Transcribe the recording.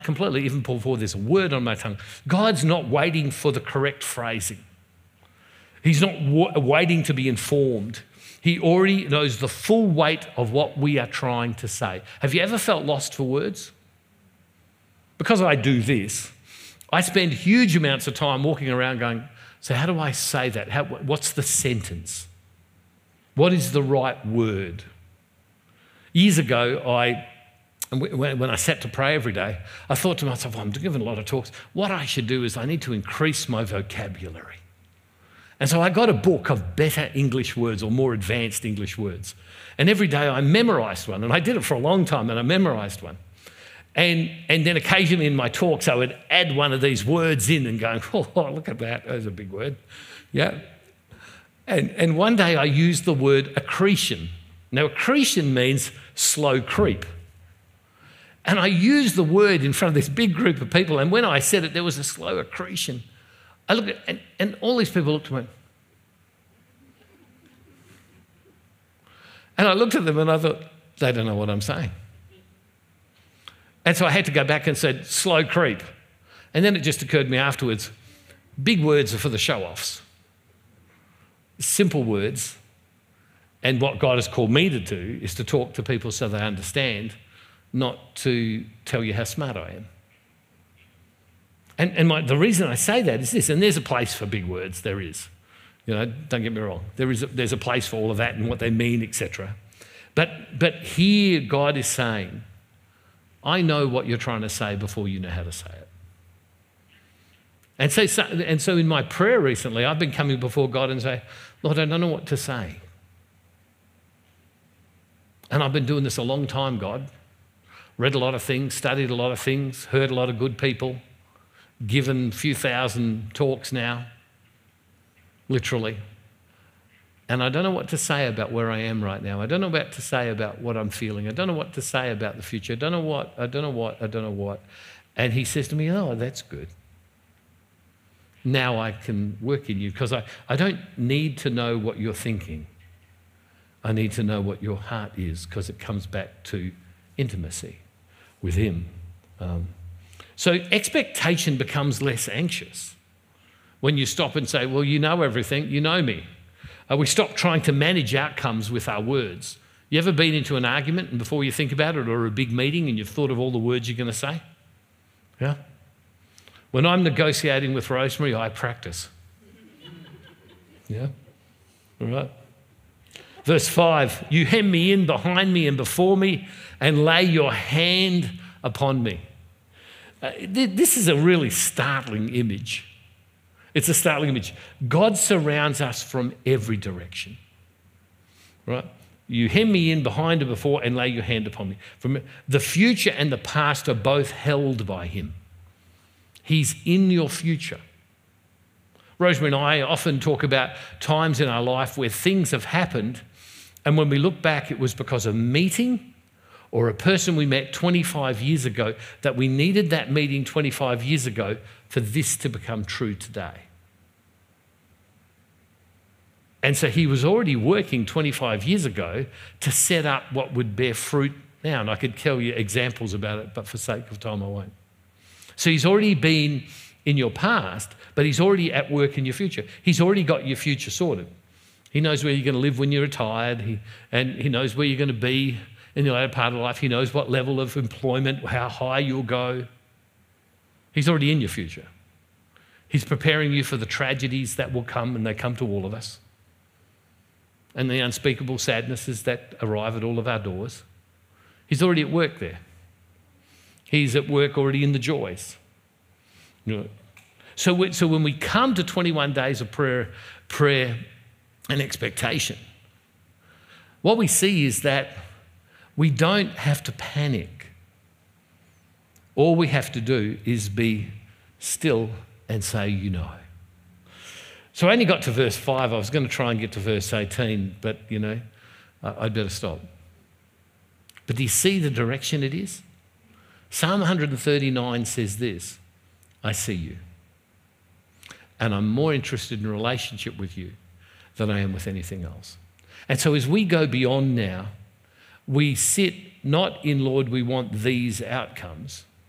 completely, even before there's a word on my tongue. God's not waiting for the correct phrasing. He's not waiting to be informed. He already knows the full weight of what we are trying to say. Have you ever felt lost for words? Because I do this, I spend huge amounts of time walking around going, so how do I say that? What's the sentence? What is the right word? Years ago, when I sat to pray every day, I thought to myself, I'm giving a lot of talks. What I should do is I need to increase my vocabulary. And so I got a book of better English words or more advanced English words. And every day I memorised one. And I did it for a long time and I memorised one. And then occasionally in my talks I would add one of these words in and go, oh, look at that. That's a big word. Yeah. And one day I used the word accretion. Now, accretion means slow creep. And I used the word in front of this big group of people. And when I said it, there was a slow accretion. I looked at and all these people looked at me. And I looked at them and I thought, they don't know what I'm saying. And so I had to go back and said, slow creep. And then it just occurred to me afterwards, big words are for the show-offs. Simple words, and what God has called me to do is to talk to people so they understand, not to tell you how smart I am. And the reason I say that is this, and there's a place for big words, there is. You know, don't get me wrong. There's a place for all of that and what they mean, etc. But here God is saying, I know what you're trying to say before you know how to say it. And so in my prayer recently, I've been coming before God and say, Lord, I don't know what to say. And I've been doing this a long time, God. Read a lot of things, studied a lot of things, heard a lot of good people, given a few thousand talks now, literally. And I don't know what to say about where I am right now. I don't know what to say about what I'm feeling. I don't know what to say about the future. I don't know what. And he says to me, oh, that's good. Now I can work in you because I don't need to know what you're thinking. I need to know what your heart is because it comes back to intimacy with him. So expectation becomes less anxious when you stop and say, well, you know everything, you know me. We stop trying to manage outcomes with our words. You ever been into an argument and before you think about it, or a big meeting and you've thought of all the words you're going to say? Yeah? When I'm negotiating with Rosemary, I practice. Yeah? All right? Verse 5, you hem me in behind me and before me and lay your hand upon me. This is a really startling image. It's a startling image. God surrounds us from every direction. Right? You hem me in behind and before and lay your hand upon me. From the future and the past are both held by him. He's in your future. Rosemary and I often talk about times in our life where things have happened, and when we look back, it was because of a meeting or a person we met 25 years ago, that we needed that meeting 25 years ago for this to become true today. And so he was already working 25 years ago to set up what would bear fruit now. And I could tell you examples about it, but for sake of time, I won't. So he's already been in your past, but he's already at work in your future. He's already got your future sorted. He knows where you're going to live when you're retired, and he knows where you're going to be in the later part of life. He knows what level of employment, how high you'll go. He's already in your future. He's preparing you for the tragedies that will come, and they come to all of us, and the unspeakable sadnesses that arrive at all of our doors. He's already at work there. He's at work already in the joys. You know? So when we come to 21 days of prayer and expectation, what we see is that we don't have to panic. All we have to do is be still and say, you know. So I only got to verse 5. I was going to try and get to verse 18, but, you know, I'd better stop. But do you see the direction it is? Psalm 139 says this, I see you, and I'm more interested in a relationship with you than I am with anything else. And so as we go beyond now, we sit not in, Lord, we want these outcomes,